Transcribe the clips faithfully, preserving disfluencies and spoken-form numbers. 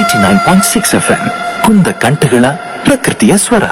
Eighty nine point six F M ಕುಂದ ಕಂಠಗಳ ಪ್ರಕೃತಿಯ ಸ್ವರ.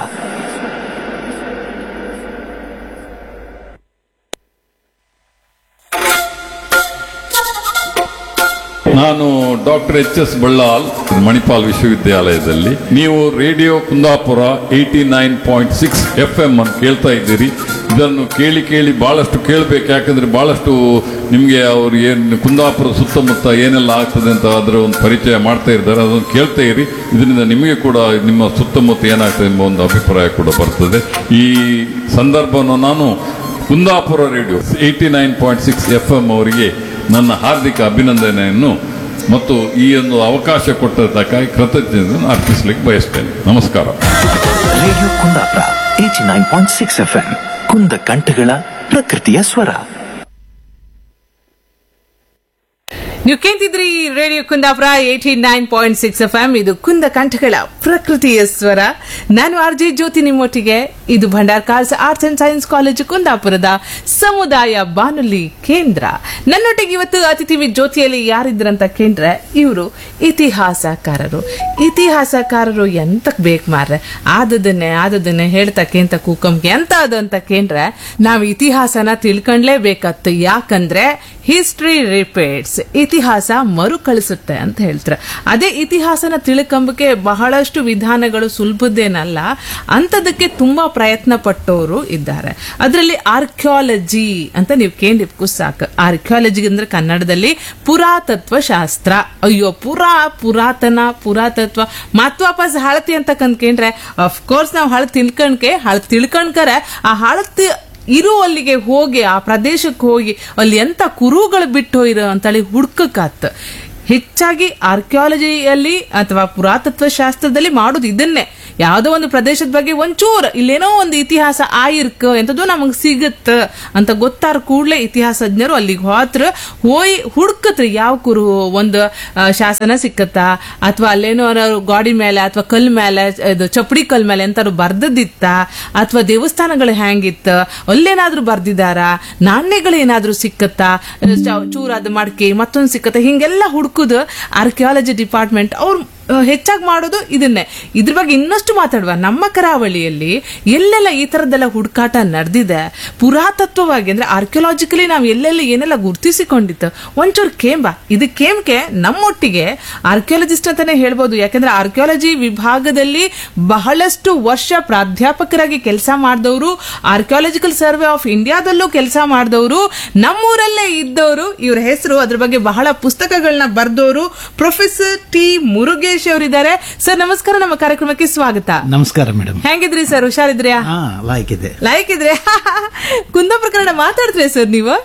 ನಾನು doctor H S Ballal, Manipal ವಿಶ್ವವಿದ್ಯಾಲಯದಲ್ಲಿ. ನೀವು radio Kundapura eighty nine point six F M ಅನ್ನು ಕೇಳ್ತಾ ಇದ್ದೀರಿ. ಇದನ್ನು ಕೇಳಿ ಕೇಳಿ ಬಹಳಷ್ಟು ಕೇಳಬೇಕು, ಯಾಕಂದ್ರೆ ಬಹಳಷ್ಟು ನಿಮಗೆ ಅವ್ರು ಏನು ಕುಂದಾಪುರ ಸುತ್ತಮುತ್ತ ಏನೆಲ್ಲ ಆಗ್ತದೆ ಅಂತ ಅದರ ಒಂದು ಪರಿಚಯ ಮಾಡ್ತಾ ಇದ್ದಾರೆ. ಅದನ್ನು ಕೇಳ್ತಾ ಇರಿ. ಇದರಿಂದ ನಿಮಗೆ ಕೂಡ ನಿಮ್ಮ ಸುತ್ತಮುತ್ತ ಏನಾಗ್ತದೆ ಎಂಬ ಒಂದು ಅಭಿಪ್ರಾಯ ಕೂಡ ಬರ್ತದೆ. ಈ ಸಂದರ್ಭವನ್ನು ನಾನು Kundapura radio eighty nine point six F M ಅವರಿಗೆ ನನ್ನ ಹಾರ್ದಿಕ ಅಭಿನಂದನೆಯನ್ನು ಮತ್ತು ಈ ಒಂದು ಅವಕಾಶ ಕೊಟ್ಟದ್ದಕ್ಕಾಗಿ ಕೃತಜ್ಞತೆಯನ್ನು ಅರ್ಪಿಸಲಿಕ್ಕೆ ಬಯಸ್ತೇನೆ. ನಮಸ್ಕಾರ. Radio Kundapura eighty nine point six F M ಕುಂದ ಕಂಠಗಳ ಪ್ರಕೃತಿಯ ಸ್ವರ. ನೀವು ಕೇಳ್ತಿದ್ರಿ radio Kundapura eighty nine point six F M. ಇದು ಕುಂದ ಕಂಠಗಳ ಪ್ರಕೃತಿಯ ಸ್ವರ. ನಾನು ಆರ್ ಜೆ ಜ್ಯೋತಿ ನಿಮ್ಮೊಟ್ಟಿಗೆ. ಇದು Bhandarkars arts and science college ಕುಂದಾಪುರದ ಸಮುದಾಯ ಬಾನುಲಿ ಕೇಂದ್ರ. ನನ್ನೊಟ್ಟಿಗೆ ಇವತ್ತು ಅತಿಥಿ ಜ್ಯೋತಿಯಲ್ಲಿ ಯಾರಿದ್ರಂತ ಕೇಂದ್ರೆ ಇವರು ಇತಿಹಾಸಕಾರರು. ಇತಿಹಾಸಕಾರರು ಎಂತಕ್ ಬೇಕು ಮಾರ್ರೆ, ಆದದನ್ನೇ ಆದದನ್ನೇ ಹೇಳ್ತಕ್ಕಂತ ಕೂಕಂಗೆ ಎಂತ ಅದು ಅಂತ ಕೇಂದ್ರೆ ನಾವು ಇತಿಹಾಸನ ತಿಳ್ಕೊಂಡ್ಲೇಬೇಕತ್ತು. ಯಾಕಂದ್ರೆ ಹಿಸ್ಟ್ರಿ ರಿಪೀಟ್ಸ್, ಇತಿಹಾಸ ಮರುಕಳಿಸುತ್ತೆ ಅಂತ ಹೇಳ್ತಾರೆ. ಅದೇ ಇತಿಹಾಸನ ತಿಳ್ಕೊಂಬಕ್ಕೆ ಬಹಳಷ್ಟು ವಿಧಾನಗಳು ಸುಲಭದ್ದೇನಲ್ಲ, ಅಂತದಕ್ಕೆ ತುಂಬಾ ಪ್ರಯತ್ನ ಪಟ್ಟವರು ಇದ್ದಾರೆ. ಅದರಲ್ಲಿ ಆರ್ಕಿಯಾಲಜಿ ಅಂತ ನೀವು ಕೇಳಿದ್ಕು ಸಾಕು. ಆರ್ಕಿಯಾಲಜಿ ಅಂದ್ರೆ ಕನ್ನಡದಲ್ಲಿ ಪುರಾತತ್ವ ಶಾಸ್ತ್ರ. ಅಯ್ಯೋ, ಪುರಾ ಪುರಾತನ ಪುರಾತತ್ವ ಮತ್ ವಾಪಸ್ ಹಳತಿ ಅಂತ ಕಂದ್ಕೊಂಡ್ರೆ ಅಫ್ಕೋರ್ಸ್ ನಾವು ಹಳ ತಿಳ್ಕೊಂಡ್ಕೆ ಹಳ ತಿಳ್ಕೊಂಡ್ಕರೆ ಆ ಹಳತಿ ಇರು ಅಲ್ಲಿಗೆ ಹೋಗಿ ಆ ಪ್ರದೇಶಕ್ಕೆ ಹೋಗಿ ಅಲ್ಲಿ ಎಂತ ಕುರುಗಳು ಬಿಟ್ಟು ಇರೋ ಅಂತೇಳಿ ಹುಡ್ಕಕ್ಕಾತ್. ಹೆಚ್ಚಾಗಿ ಆರ್ಕಿಯಾಲಜಿಯಲ್ಲಿ ಅಥವಾ ಪುರಾತತ್ವ ಶಾಸ್ತ್ರದಲ್ಲಿ ಮಾಡೋದು ಇದನ್ನೇ. ಯಾವುದೋ ಒಂದು ಪ್ರದೇಶದ ಬಗ್ಗೆ ಒಂಚೂರು ಇಲ್ಲೇನೋ ಒಂದು ಇತಿಹಾಸ ಆಯಿರ್ಕ ಎಂತದ್ದು ನಮಗ್ ಸಿಗತ್ತ ಅಂತ ಗೊತ್ತಾರ ಕೂಡಲೇ ಇತಿಹಾಸಜ್ಞರು ಅಲ್ಲಿಗೆ ಹೋತ್ರ ಹೋಯ್ ಹುಡ್ಕತ್ರಿ ಯಾವ ಕುರು ಒಂದು ಶಾಸನ ಸಿಕ್ಕತ್ತಾ, ಅಥವಾ ಅಲ್ಲೇನೋ ಗಾಡಿ ಮೇಲೆ ಅಥವಾ ಕಲ್ ಮೇಲೆ ಇದು ಚಪ್ಪಡಿ ಕಲ್ ಮೇಲೆ ಎಂತಾರು ಬರ್ದದಿತ್ತ, ಅಥವಾ ದೇವಸ್ಥಾನಗಳು ಹೆಂಗಿತ್ತ ಅಲ್ಲೇನಾದ್ರೂ ಬರ್ದಿದಾರ, ನಾಣ್ಯಗಳು ಏನಾದ್ರೂ ಸಿಕ್ಕತ್ತಾ, ಚೂರಾದ ಮಡ್ಕೆ ಮತ್ತೊಂದು ಸಿಕ್ಕತ್ತ, ಹಿಂಗೆಲ್ಲ ಹುಡ್ಕುದು ಆರ್ಕಿಯಾಲಜಿ ಡಿಪಾರ್ಟ್ಮೆಂಟ್ ಅವ್ರು ಹೆಚ್ಚಾಗಿ ಮಾಡೋದು ಇದನ್ನೇ. ಇದ್ರ ಬಗ್ಗೆ ಇನ್ನಷ್ಟು ಮಾತಾಡುವ. ನಮ್ಮ ಕರಾವಳಿಯಲ್ಲಿ ಎಲ್ಲೆಲ್ಲ ಈ ತರದೆಲ್ಲ ಹುಡುಕಾಟ ನಡೆದಿದೆ ಪುರಾತತ್ವವಾಗಿ, ಅಂದ್ರೆ ಆರ್ಕಿಯಾಲಜಿಕಲಿ ನಾವು ಎಲ್ಲೆಲ್ಲ ಏನೆಲ್ಲ ಗುರ್ತಿಸಿಕೊಂಡಿತ್ತು ಒಂಚೂರು ಕೇಂಬ. ಇದು ಕೇಮ್ಕೆ ನಮ್ಮೊಟ್ಟಿಗೆ ಆರ್ಕಿಯಾಲಜಿಸ್ಟ್ ಅಂತಾನೆ ಹೇಳ್ಬೋದು. ಯಾಕಂದ್ರೆ ಆರ್ಕಿಯಾಲಜಿ ವಿಭಾಗದಲ್ಲಿ ಬಹಳಷ್ಟು ವರ್ಷ ಪ್ರಾಧ್ಯಾಪಕರಾಗಿ ಕೆಲಸ ಮಾಡಿದವರು, ಆರ್ಕಿಯಾಲಜಿಕಲ್ ಸರ್ವೆ ಆಫ್ ಇಂಡಿಯಾದಲ್ಲೂ ಕೆಲಸ ಮಾಡಿದವರು, ನಮ್ಮೂರಲ್ಲೇ ಇದ್ದವರು. ಇವ್ರ ಹೆಸರು, ಅದ್ರ ಬಗ್ಗೆ ಬಹಳ ಪುಸ್ತಕಗಳನ್ನ ಬರೆದವರು ಪ್ರೊಫೆಸರ್ ಟಿ ಮುರುಗೇಶ್ ಅವರಿದ್ದಾರೆ. ಸರ್ ನಮಸ್ಕಾರ, ನಮ್ಮ ಕಾರ್ಯಕ್ರಮಕ್ಕೆ ಸ್ವಾಗತ. ನಮಸ್ಕಾರ ಮೇಡಮ್. ಹೆಂಗಿದ್ರಿ ಸರ್? ಹುಷಾರಿದ್ರ್ಯಾ? ಲೈಕ್ ಇದೆ ಲೈಕ್ ಇದ್ರೆ ಕುಂದಾಪುರ ಕನ್ನಡ ಮಾತಾಡ್ತೀರಾ ಸರ್ ನೀವು?